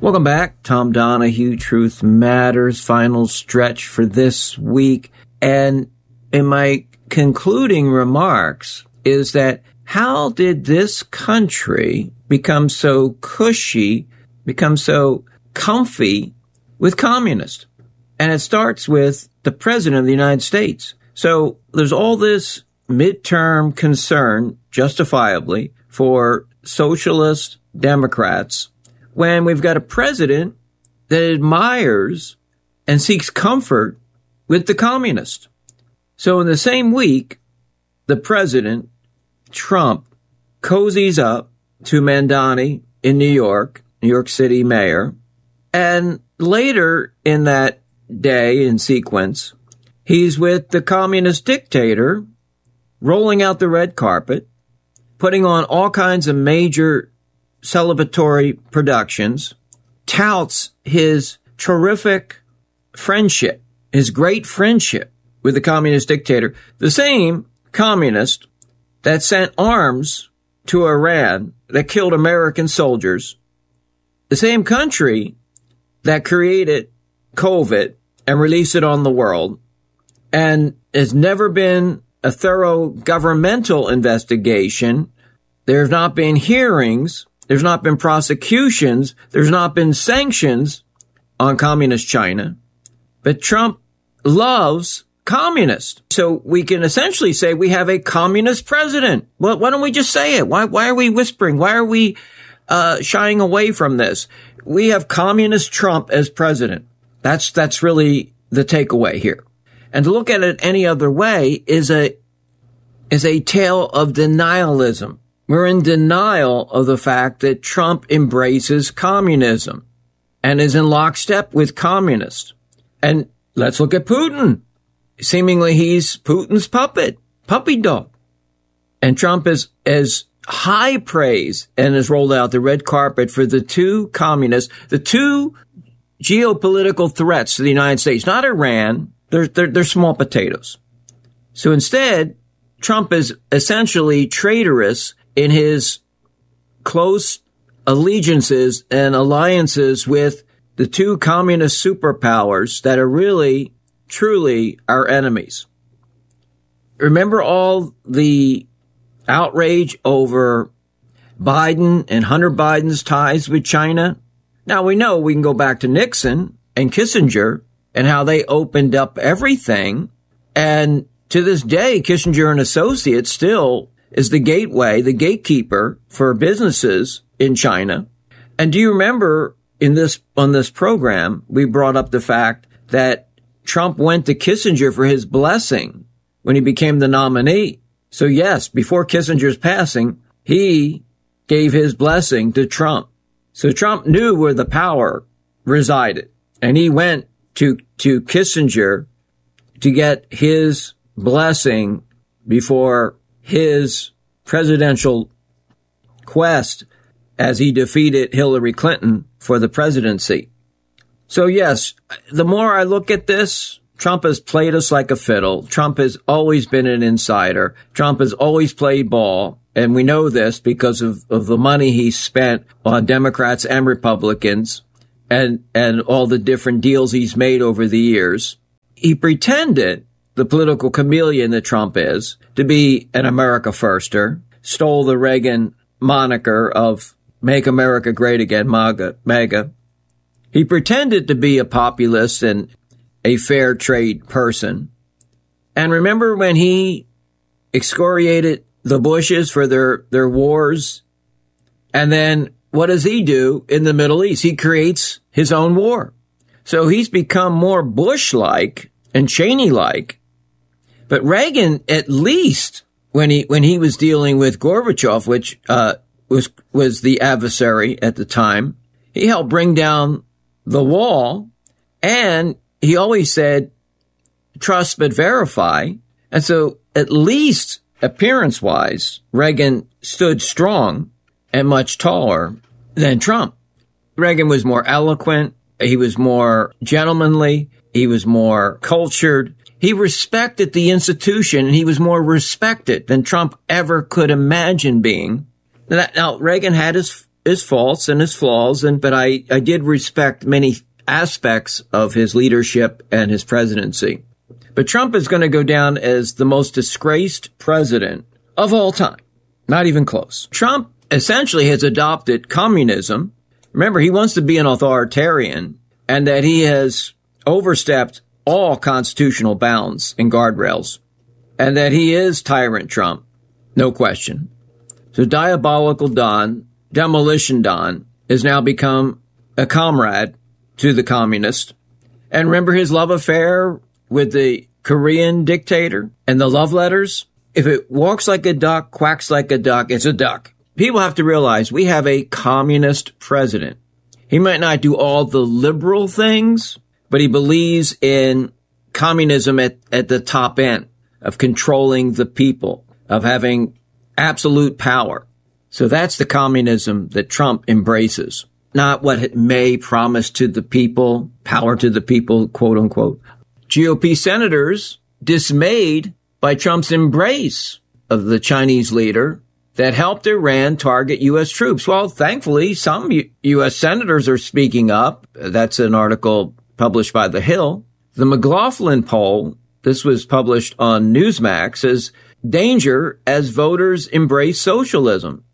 Welcome back. Tom Donahue, Truth Matters, final stretch for this week. And in my concluding remarks is that how did this country become so cushy, become so comfy with communists? And it starts with the President of the United States. So there's all this midterm concern, justifiably, for socialist Democrats when we've got a president that admires and seeks comfort with the communists. So in the same week, the president, Trump, cozies up to Mamdani in New York City mayor, and later in that day in sequence, he's with the communist dictator, rolling out the red carpet, putting on all kinds of major celebratory productions, touts his terrific friendship, his great friendship with the communist dictator, the same communist that sent arms to Iran that killed American soldiers, the same country that created COVID and released it on the world, and has never been a thorough governmental investigation. There have not been hearings. There's not been prosecutions. There's not been sanctions on communist China. But Trump loves communists. So we can essentially say we have a communist president. Well, why don't we just say it? Why are we whispering? Why are we shying away from this? We have communist Trump as president. That's really the takeaway here. And to look at it any other way is a tale of denialism. We're in denial of the fact that Trump embraces communism and is in lockstep with communists. And let's look at Putin. Seemingly he's Putin's puppy dog. And Trump is as high praise and has rolled out the red carpet for the two communists, the two geopolitical threats to the United States, not Iran. They're small potatoes. So instead, Trump is essentially traitorous in his close allegiances and alliances with the two communist superpowers that are really, truly our enemies. Remember all the outrage over Biden and Hunter Biden's ties with China? Now we know we can go back to Nixon and Kissinger and how they opened up everything. And to this day, Kissinger and Associates still is the gateway, the gatekeeper for businesses in China. And do you remember on this program, we brought up the fact that Trump went to Kissinger for his blessing when he became the nominee. So yes, before Kissinger's passing, he gave his blessing to Trump. So Trump knew where the power resided, and he went to Kissinger to get his blessing before his presidential quest as he defeated Hillary Clinton for the presidency. So yes, the more I look at this, Trump has played us like a fiddle. Trump has always been an insider. Trump has always played ball. And we know this because of the money he spent on Democrats and Republicans and all the different deals he's made over the years. He pretended, the political chameleon that Trump is, to be an America firster, stole the Reagan moniker of Make America Great Again, MAGA. He pretended to be a populist and a fair trade person. And remember when he excoriated the Bushes for their wars? And then what does he do in the Middle East? He creates his own war. So he's become more Bush-like and Cheney-like. But Reagan, at least when he was dealing with Gorbachev, which was the adversary at the time, he helped bring down the wall, and he always said, trust but verify. And so at least appearance-wise, Reagan stood strong and much taller than Trump. Reagan was more eloquent. He was more gentlemanly. He was more cultured. He respected the institution, and he was more respected than Trump ever could imagine being. Now, Reagan had his his faults and his flaws, but I did respect many aspects of his leadership and his presidency. But Trump is going to go down as the most disgraced president of all time. Not even close. Trump essentially has adopted communism. Remember, he wants to be an authoritarian, and that he has overstepped all constitutional bounds and guardrails, and that he is tyrant Trump. No question. So Diabolical Don, Demolition Don, has now become a comrade to the communist. And remember his love affair with the Korean dictator and the love letters? If it walks like a duck, quacks like a duck, it's a duck. People have to realize we have a communist president. He might not do all the liberal things, but he believes in communism at the top end of controlling the people, of having absolute power. So that's the communism that Trump embraces, not what it may promise to the people, power to the people, quote unquote. GOP senators dismayed by Trump's embrace of the Chinese leader that helped Iran target U.S. troops. Well, thankfully, some U.S. senators are speaking up. That's an article published by The Hill. The McLaughlin poll, this was published on Newsmax, says danger as voters embrace socialism.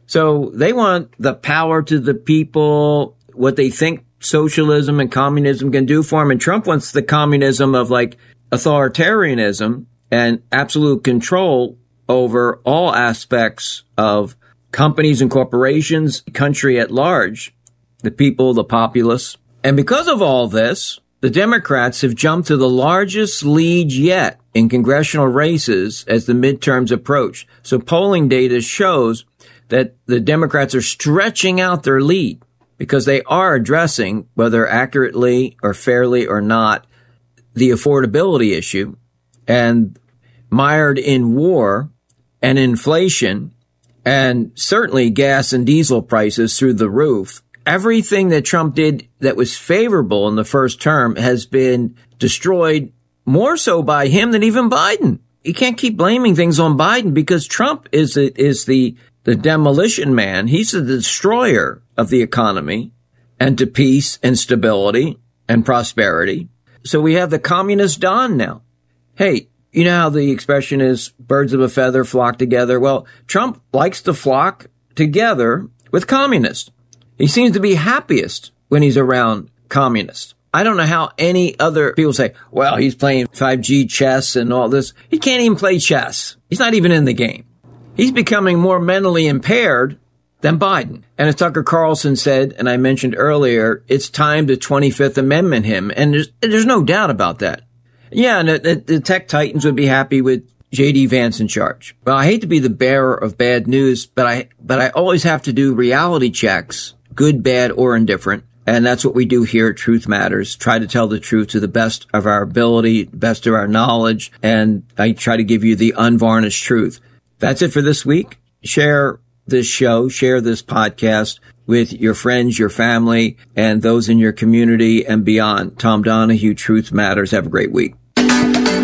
So they want the power to the people, what they think socialism and communism can do for them. And Trump wants the communism of like authoritarianism and absolute control over all aspects of companies and corporations, country at large, the people, the populace. And because of all this, the Democrats have jumped to the largest lead yet in congressional races as the midterms approach. So polling data shows that the Democrats are stretching out their lead because they are addressing, whether accurately or fairly or not, the affordability issue. And mired in war and inflation and certainly gas and diesel prices through the roof, everything that Trump did that was favorable in the first term has been destroyed more so by him than even Biden. You can't keep blaming things on Biden because Trump is the demolition man. He's the destroyer of the economy and to peace and stability and prosperity. So we have the communist Don now. Hey, you know how the expression is birds of a feather flock together? Well, Trump likes to flock together with communists. He seems to be happiest when he's around communists. I don't know how any other people say, well, he's playing 5G chess and all this. He can't even play chess. He's not even in the game. He's becoming more mentally impaired than Biden. And as Tucker Carlson said, and I mentioned earlier, it's time to 25th Amendment him. And there's no doubt about that. Yeah, and the tech titans would be happy with J.D. Vance in charge. Well, I hate to be the bearer of bad news, but I always have to do reality checks, good, bad, or indifferent. And that's what we do here at Truth Matters. Try to tell the truth to the best of our ability, best of our knowledge, and I try to give you the unvarnished truth. That's it for this week. Share this show, share this podcast with your friends, your family, and those in your community and beyond. Tom Donahue, Truth Matters. Have a great week.